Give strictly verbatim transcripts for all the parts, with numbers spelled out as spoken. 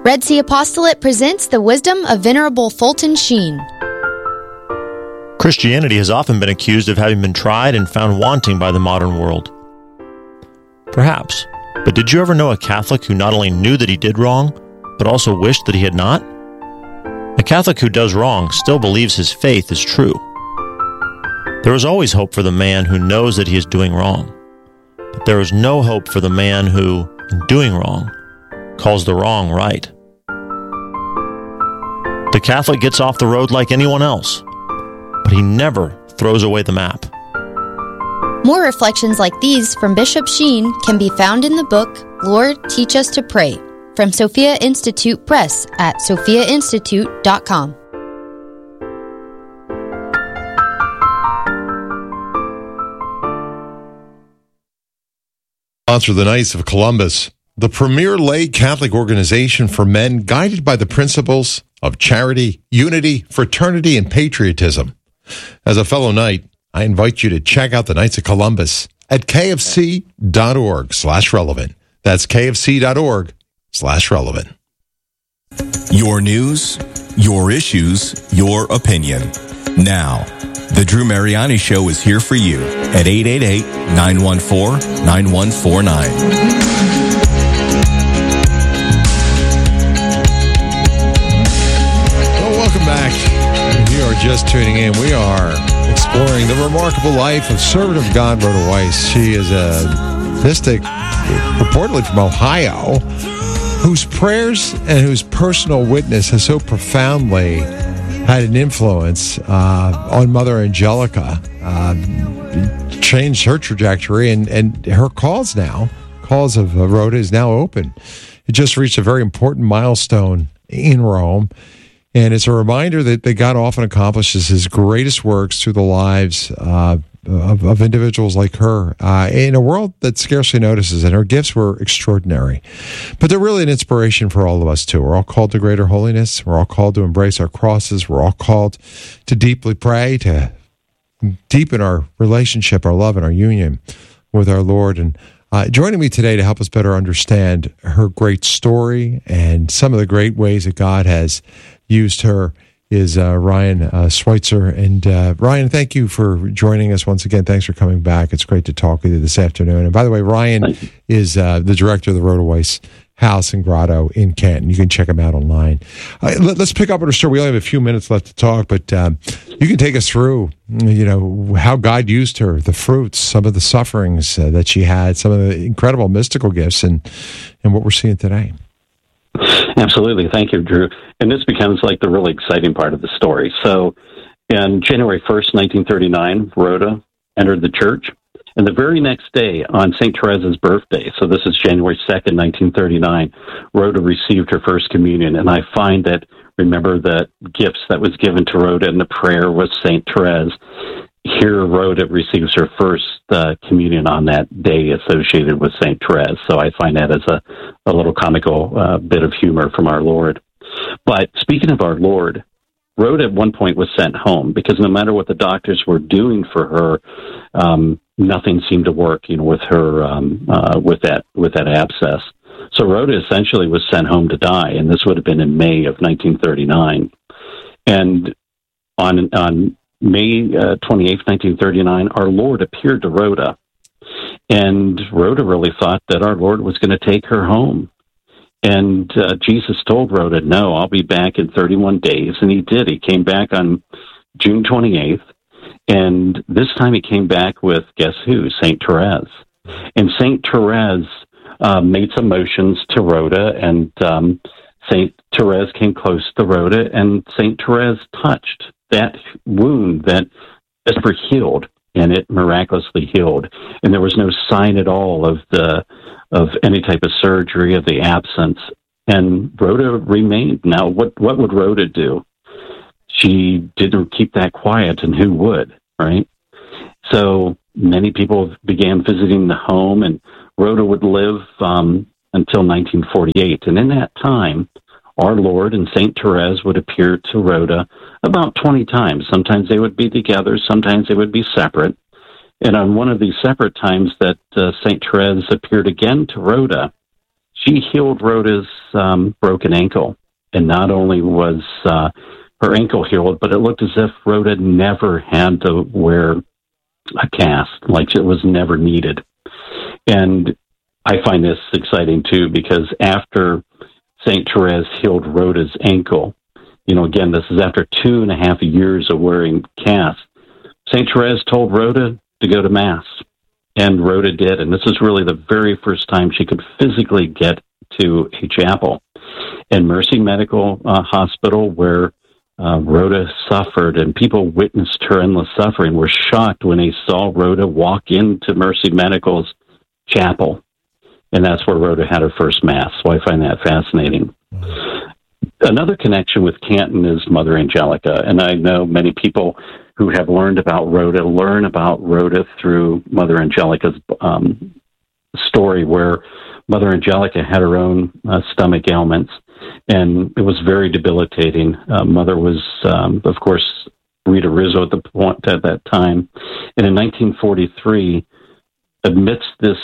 Red Sea Apostolate presents the wisdom of Venerable Fulton Sheen. Christianity has often been accused of having been tried and found wanting by the modern world. Perhaps, but did you ever know a Catholic who not only knew that he did wrong, but also wished that he had not? A Catholic who does wrong still believes his faith is true. There is always hope for the man who knows that he is doing wrong, but there is no hope for the man who, in doing wrong, calls the wrong right. The Catholic gets off the road like anyone else, but he never throws away the map. More reflections like these from Bishop Sheen can be found in the book, Lord, Teach Us to Pray, from Sophia Institute Press at sophia institute dot com. Sponsor the Knights of Columbus, the premier lay Catholic organization for men guided by the principles of charity, unity, fraternity, and patriotism. As a fellow Knight, I invite you to check out the Knights of Columbus at kfc.org slash relevant. That's kfc.org slash relevant. Your news, your issues, your opinion. Now, The Drew Mariani Show is here for you at eight eight eight, nine one four, nine one four nine. Just tuning in, we are exploring the remarkable life of servant of God, Rhoda Weiss. She is a mystic, reportedly from Ohio, whose prayers and whose personal witness has so profoundly had an influence uh, on Mother Angelica, uh, changed her trajectory, and, and her cause now, cause of uh, Rhoda is now open. It just reached a very important milestone in Rome. And it's a reminder that, that God often accomplishes his greatest works through the lives uh, of, of individuals like her uh, in a world that scarcely notices. And her gifts were extraordinary. But they're really an inspiration for all of us, too. We're all called to greater holiness. We're all called to embrace our crosses. We're all called to deeply pray, to deepen our relationship, our love, and our union with our Lord. And Uh, joining me today to help us better understand her great story and some of the great ways that God has used her is uh, Ryan uh, Schweitzer. And uh, Ryan, thank you for joining us once again. Thanks for coming back. It's great to talk with you this afternoon. And by the way, Ryan is uh, the director of the Rhoda Weiss House and Grotto in Canton. You can check him out online. Uh, let, let's pick up on her story. We only have a few minutes left to talk, but um, you can take us through, you know, how God used her, the fruits, some of the sufferings uh, that she had, some of the incredible mystical gifts, and and what we're seeing today. Absolutely. Thank you, Drew. And this becomes like the really exciting part of the story. So on January first, nineteen thirty-nine, Rhoda entered the church. And the very next day, on Saint Therese's birthday, so this is January second, nineteen thirty-nine, Rhoda received her first communion. And I find that, remember the gifts that was given to Rhoda and the prayer was Saint Therese. Here, Rhoda receives her first uh, communion on that day associated with Saint Therese. So I find that as a, a little comical uh, bit of humor from our Lord. But speaking of our Lord, Rhoda at one point was sent home because no matter what the doctors were doing for her, um, nothing seemed to work, you know, with her, um, uh, with that, with that abscess. So Rhoda essentially was sent home to die, and this would have been in May of nineteen thirty-nine. And on on May uh, twenty-eighth, nineteen thirty-nine, our Lord appeared to Rhoda, and Rhoda really thought that our Lord was going to take her home. And uh, Jesus told Rhoda, no, I'll be back in thirty-one days. And he did. He came back on June twenty-eighth. And this time he came back with, guess who? Saint Therese. And Saint Therese uh, made some motions to Rhoda. And um, Saint Therese came close to Rhoda. And Saint Therese touched that wound that just were healed. And it miraculously healed. And there was no sign at all of the of any type of surgery, of the absence. And Rhoda remained. Now, what, what would Rhoda do? She didn't keep that quiet, and who would, right? So many people began visiting the home, and Rhoda would live um, until nineteen forty-eight. And in that time, our Lord and Saint Therese would appear to Rhoda about twenty times. Sometimes they would be together, sometimes they would be separate. And on one of these separate times that uh, Saint Therese appeared again to Rhoda, she healed Rhoda's um, broken ankle. And not only was uh, her ankle healed, but it looked as if Rhoda never had to wear a cast, like it was never needed. And I find this exciting, too, because after Saint Therese healed Rhoda's ankle, you know, again, this is after two and a half years of wearing casts, Saint Therese told Rhoda to go to Mass, and Rhoda did. And this is really the very first time she could physically get to a chapel. And Mercy Medical uh, Hospital, where uh, Rhoda suffered, and people witnessed her endless suffering, were shocked when they saw Rhoda walk into Mercy Medical's chapel. And that's where Rhoda had her first Mass. So I find that fascinating. Mm-hmm. Another connection with Canton is Mother Angelica. And I know many people who have learned about Rhoda learn about Rhoda through Mother Angelica's um, story, where Mother Angelica had her own uh, stomach ailments, and it was very debilitating. Uh, Mother was, um, of course, Rita Rizzo at the point at that time. And in nineteen forty-three, amidst this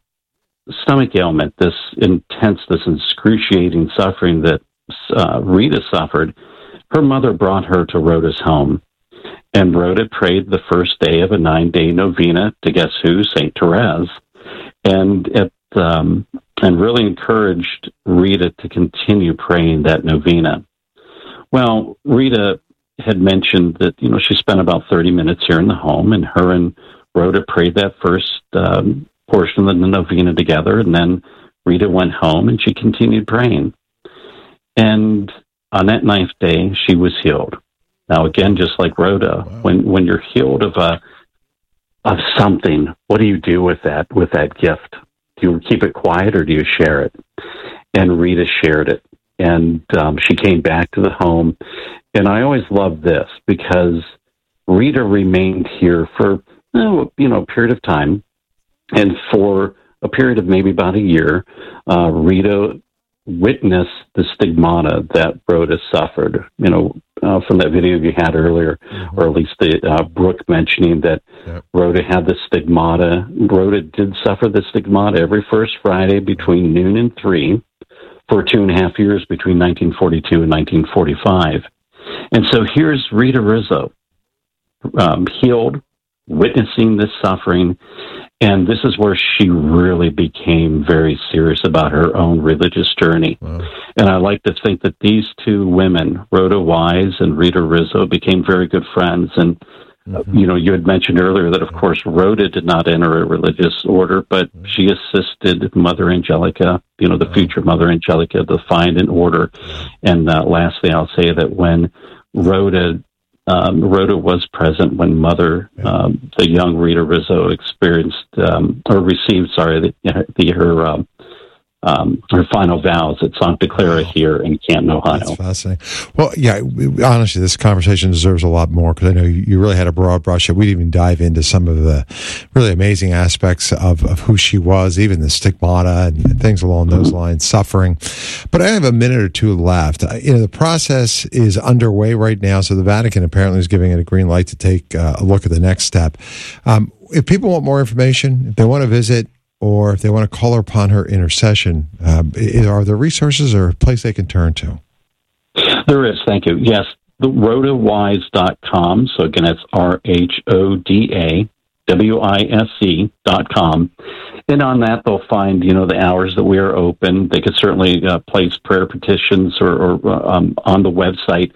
stomach ailment, this intense, this excruciating suffering that uh, Rita suffered, her mother brought her to Rhoda's home. And Rhoda prayed the first day of a nine-day novena to guess who? Saint Therese. And it, um, and really encouraged Rita to continue praying that novena. Well, Rita had mentioned that, you know, she spent about thirty minutes here in the home, and her and Rhoda prayed that first um, portion of the novena together, and then Rita went home and she continued praying. And on that ninth day, she was healed. Now, again, just like Rhoda, wow. when when you're healed of a of something, what do you do with that with that gift? Do you keep it quiet or do you share it? And Rita shared it, and um, she came back to the home. And I always love this because Rita remained here for oh, you know a period of time, and for a period of maybe about a year, uh, Rita witnessed the stigmata that Rhoda suffered. You know, uh, from that video you had earlier, mm-hmm. or at least the uh, Brooke mentioning that yep. Rhoda had the stigmata. Rhoda did suffer the stigmata every first Friday between noon and three for two and a half years between nineteen forty-two and nineteen forty-five. And so here's Rita Rizzo, um, healed, witnessing this suffering. And this is where she really became very serious about her own religious journey. Wow. And I like to think that these two women, Rhoda Wise and Rita Rizzo, became very good friends. And, mm-hmm. uh, you know, you had mentioned earlier that, of course, Rhoda did not enter a religious order, but mm-hmm. she assisted Mother Angelica, you know, the wow. future Mother Angelica, to find an order. And uh, lastly, I'll say that when Rhoda Um, Rhoda was present when Mother, um, the young Rita Rizzo, experienced um, or received, sorry, the, the her um, um, her final vows at Sancta Clara wow. here in Canton, Ohio. That's fascinating. Well, yeah, honestly, this conversation deserves a lot more because I know you really had a broad brush. We didn't even dive into some of the really amazing aspects of, of who she was, even the stigmata and things along those mm-hmm. lines, suffering. But I have a minute or two left. You know, the process is underway right now, so the Vatican apparently is giving it a green light to take uh, a look at the next step. Um, if people want more information, if they want to visit, or if they want to call upon her intercession, uh, are there resources or a place they can turn to? There is, thank you. Yes, the rhoda wise dot com. So again, it's R H O D A W I S E dot com. And on that, they'll find, you know, the hours that we are open. They could certainly uh, place prayer petitions or, or um, on the website,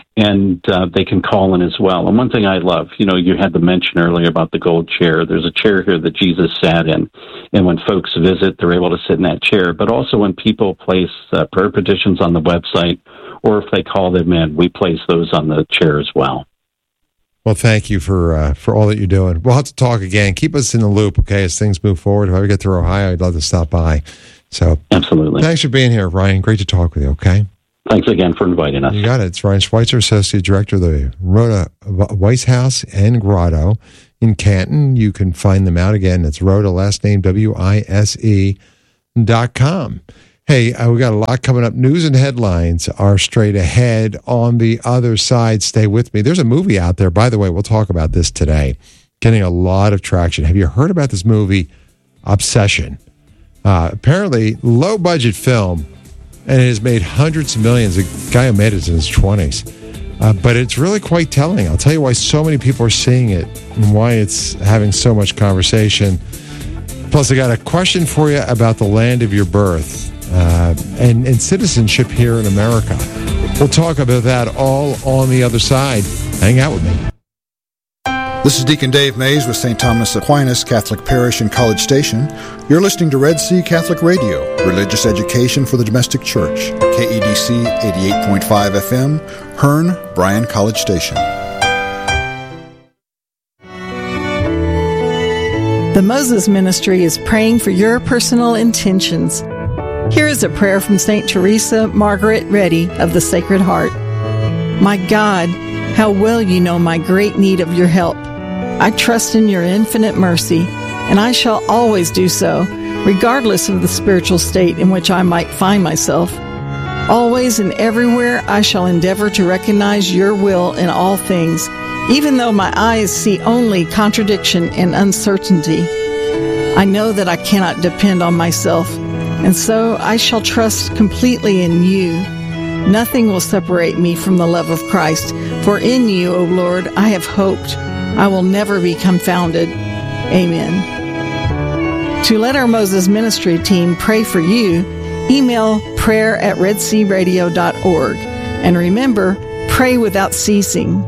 and uh, they can call in as well. And one thing I love, you know, you had the mention earlier about the gold chair. There's a chair here that Jesus sat in, and when folks visit, they're able to sit in that chair. But also when people place uh, prayer petitions on the website, or if they call them in, we place those on the chair as well. Well, thank you for uh, for all that you're doing. We'll have to talk again. Keep us in the loop, okay, as things move forward. If I ever get through Ohio, I'd love to stop by. So, absolutely. Thanks for being here, Ryan. Great to talk with you, okay? Thanks again for inviting us. You got it. It's Ryan Schweitzer, Associate Director of the Rhoda Weiss House and Grotto in Canton. You can find them out again. It's Rhoda, last name W I S E dot com. Hey, uh, we got a lot coming up. News and headlines are straight ahead on the other side. Stay with me. There's a movie out there, by the way, we'll talk about this today, getting a lot of traction. Have you heard about this movie, Obsession? Uh, apparently, low-budget film, and it has made hundreds of millions. The guy who made it is in his twenties. Uh, but it's really quite telling. I'll tell you why so many people are seeing it and why it's having so much conversation. Plus, I got a question for you about the land of your birth uh, and, and citizenship here in America. We'll talk about that all on the other side. Hang out with me. This is Deacon Dave Mays with Saint Thomas Aquinas Catholic Parish in College Station. You're listening to Red Sea Catholic Radio, religious education for the domestic church. K E D C eighty-eight point five F M, Hearn, Bryan College Station. The Moses Ministry is praying for your personal intentions. Here is a prayer from Saint Teresa Margaret Reddy of the Sacred Heart. My God, how well you know my great need of your help. I trust in your infinite mercy, and I shall always do so, regardless of the spiritual state in which I might find myself. Always and everywhere I shall endeavor to recognize your will in all things, even though my eyes see only contradiction and uncertainty. I know that I cannot depend on myself, and so I shall trust completely in you. Nothing will separate me from the love of Christ, for in you, O Lord, I have hoped. I will never be confounded. Amen. To let our Moses Ministry team pray for you, email prayer at red sea radio dot org. And remember, pray without ceasing.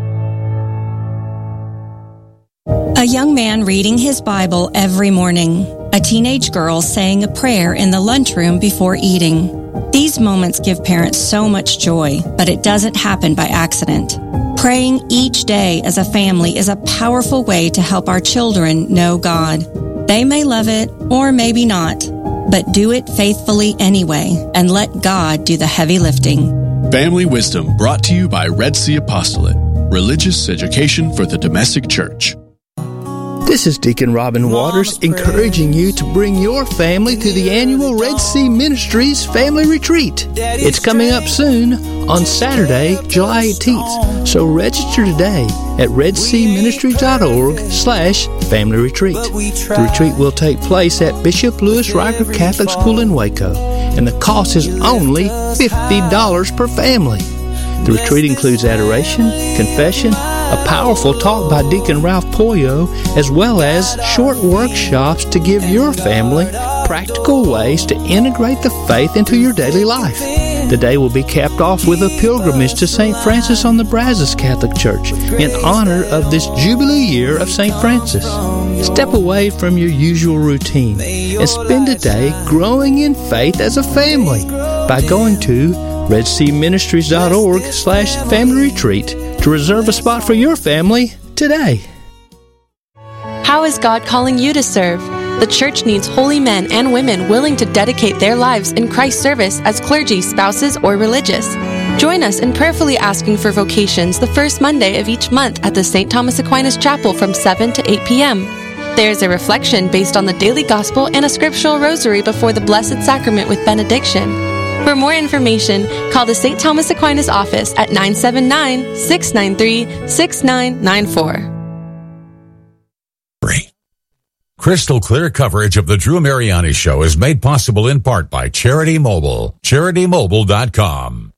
A young man reading his Bible every morning. A teenage girl saying a prayer in the lunchroom before eating. These moments give parents so much joy, but it doesn't happen by accident. Praying each day as a family is a powerful way to help our children know God. They may love it, or maybe not, but do it faithfully anyway, and let God do the heavy lifting. Family Wisdom, brought to you by Red Sea Apostolate, religious education for the domestic church. This is Deacon Robin Waters encouraging you to bring your family to the annual Red Sea Ministries Family Retreat. It's coming up soon on Saturday, July eighteenth. So register today at red sea ministries dot org slash family retreat. The retreat will take place at Bishop Louis Reicher Catholic School in Waco, and the cost is only fifty dollars per family. The retreat includes adoration, confession, a powerful talk by Deacon Ralph Poyo, as well as short workshops to give your family practical ways to integrate the faith into your daily life. The day will be capped off with a pilgrimage to Saint Francis on the Brazos Catholic Church in honor of this Jubilee year of Saint Francis. Step away from your usual routine and spend a day growing in faith as a family by going to red sea ministries dot org slash family retreat to reserve a spot for your family today. How is God calling you to serve? The church needs holy men and women willing to dedicate their lives in Christ's service as clergy, spouses, or religious. Join us in prayerfully asking for vocations the first Monday of each month at the Saint Thomas Aquinas Chapel from seven to eight p.m. There's a reflection based on the daily gospel and a scriptural rosary before the Blessed Sacrament with benediction. For more information, call the Saint Thomas Aquinas office at nine seven nine, six nine three, six nine nine four. Crystal clear coverage of the Drew Mariani Show is made possible in part by Charity Mobile. charity mobile dot com.